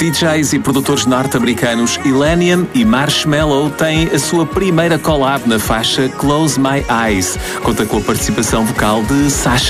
DJs e produtores norte-americanos Illenium e Marshmello têm a sua primeira collab na faixa Close My Eyes. Conta com a participação vocal de Sasha